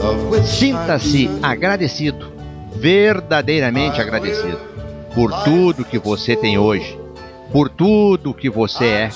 Sinta-se agradecido, verdadeiramente agradecido, por tudo que você tem hoje, por tudo que você é.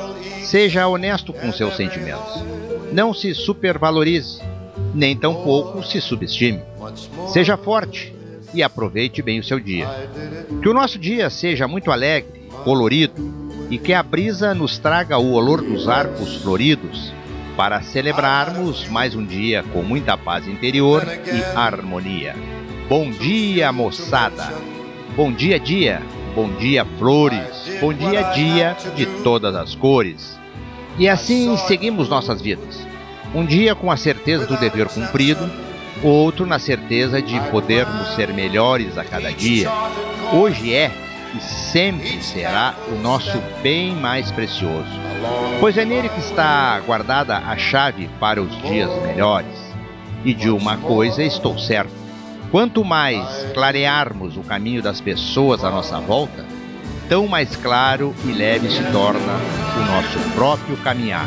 Seja honesto com seus sentimentos. Não se supervalorize, nem tampouco se subestime. Seja forte e aproveite bem o seu dia. Que o nosso dia seja muito alegre, colorido, e que a brisa nos traga o olor dos arcos floridos, para celebrarmos mais um dia com muita paz interior e harmonia. Bom dia, moçada! Bom dia, dia! Bom dia, flores! Bom dia, dia de todas as cores! E assim seguimos nossas vidas. Um dia com a certeza do dever cumprido, outro na certeza de podermos ser melhores a cada dia. Hoje é e sempre será o nosso bem mais precioso, pois é nele que está guardada a chave para os dias melhores. E de uma coisa estou certo: quanto mais clarearmos o caminho das pessoas à nossa volta, tão mais claro e leve se torna o nosso próprio caminhar.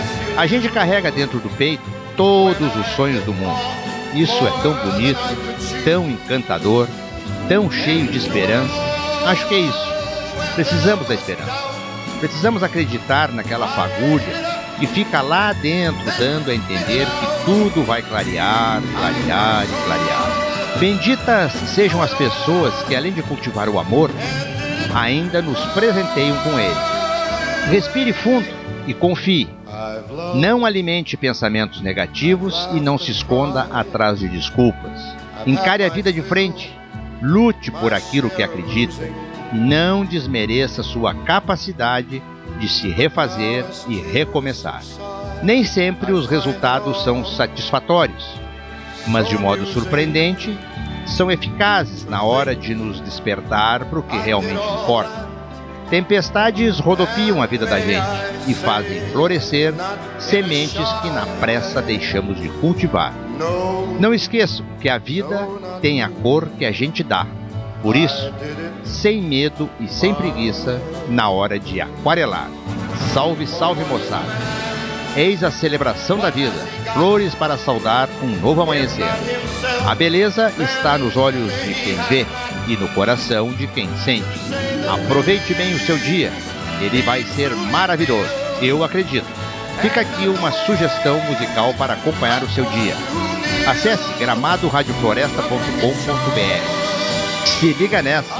A gente carrega dentro do peito todos os sonhos do mundo. Isso é tão bonito, tão encantador, tão cheio de esperança. Acho que é isso. Precisamos da esperança. Precisamos acreditar naquela fagulha que fica lá dentro, dando a entender que tudo vai clarear, clarear e clarear. Benditas sejam as pessoas que, além de cultivar o amor, ainda nos presenteiam com ele. Respire fundo e confie. Não alimente pensamentos negativos e não se esconda atrás de desculpas. Encare a vida de frente. Lute por aquilo que acredita e não desmereça sua capacidade de se refazer e recomeçar. Nem sempre os resultados são satisfatórios, mas de modo surpreendente, são eficazes na hora de nos despertar para o que realmente importa. Tempestades rodopiam a vida da gente e fazem florescer sementes que na pressa deixamos de cultivar. Não esqueçam que a vida tem a cor que a gente dá. Por isso, sem medo e sem preguiça, na hora de aquarelar. Salve, salve, moçada! Eis a celebração da vida, flores para saudar um novo amanhecer. A beleza está nos olhos de quem vê e no coração de quem sente. Aproveite bem o seu dia, ele vai ser maravilhoso, eu acredito. Fica aqui uma sugestão musical para acompanhar o seu dia. Acesse gramadoRadiofloresta.com.br. Se liga nessa!